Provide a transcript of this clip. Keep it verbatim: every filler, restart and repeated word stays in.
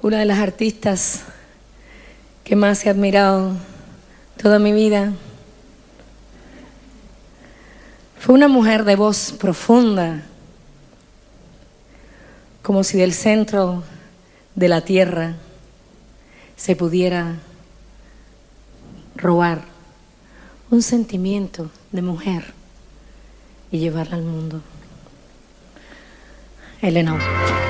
una de las artistas que más he admirado toda mi vida. Fue una mujer de voz profunda, como si del centro de la tierra se pudiera robar un sentimiento de mujer y llevarla al mundo. Elena.